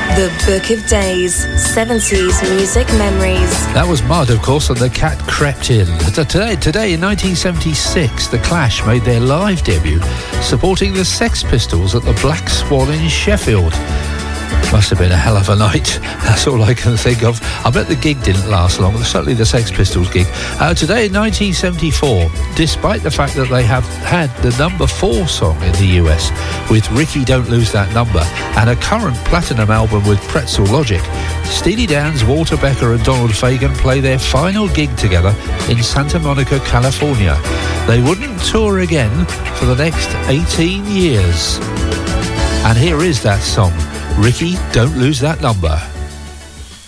The Book of Days, 70s music memories. That was Mud, of course, and The Cat Crept In. Today in 1976, The Clash made their live debut, supporting the Sex Pistols at the Black Swan in Sheffield. Must have been a hell of a night. That's all I can think of. I bet the gig didn't last long, certainly the Sex Pistols gig. Today in 1974, despite the fact that they have had the number 4 song in the US with Ricky Don't Lose That Number and a current platinum album with Pretzel Logic, Steely Dan's Walter Becker and Donald Fagen play their final gig together in Santa Monica, California. They wouldn't tour again for the next 18 years. And here is that song, Ricky, Don't Lose That Number.